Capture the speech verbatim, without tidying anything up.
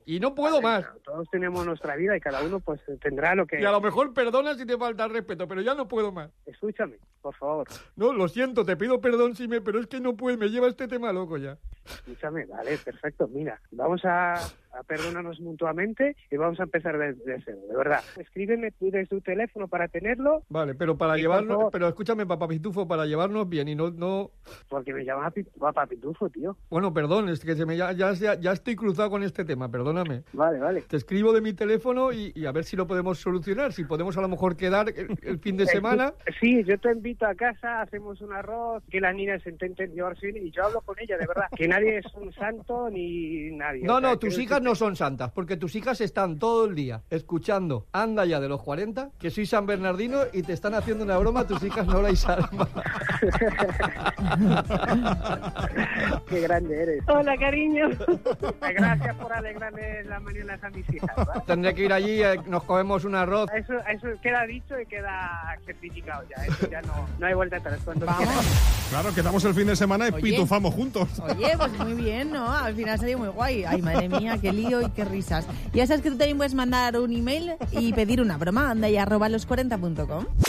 Y no puedo vale, más. Todos tenemos nuestra vida y cada uno pues tendrá lo que... Y a lo mejor perdona si te falta el respeto, pero ya no puedo más. Escúchame, por favor. No, lo siento, te pido perdón, Sime, pero es que no puedo, me lleva este tema loco ya. Escúchame, vale, perfecto. Mira, vamos a, a perdonarnos mutuamente y vamos a empezar de, de cero, de verdad. Escríbeme tú desde tu teléfono para tenerlo. Vale, pero para y, llevarnos, pero escúchame, papá Pitufo, para llevarnos bien y no, no... Porque me llamas papá Pitufo, tío. Bueno, perdón, es que se me ya, ya, ya estoy cruzado con este tema, perdóname. Vale, vale. Te escribo de mi teléfono y, y a ver si lo podemos solucionar, si podemos a lo mejor quedar el, el fin de semana. Sí, yo te invito a casa, hacemos un arroz, que las niñas se intenten llevarse bien y yo hablo con ella, de verdad. Que nadie es un santo ni nadie. No, o sea, no, tus hijas que... no son santas, porque tus hijas están todo el día escuchando Anda ya de los cuarenta, que soy San Bernardino y te están haciendo una broma, tus hijas no la salva. Qué grande eres. Hola, cariño. Gracias por alegrarme las mañanas a mis hijas, ¿vale? Tendré que ir allí, eh, nos comemos un arroz. Eso, eso queda dicho y queda certificado ya. Eso ya no, no hay vuelta atrás. Cuando Vamos. Claro, quedamos el fin de semana y Oye. pitufamos juntos. Oye, pues muy bien, ¿no? Al final salió muy guay. Ay, madre mía, qué lío y qué risas. Ya sabes que tú también puedes mandar un email y pedir una broma. Anda y arroba los cuarenta punto com.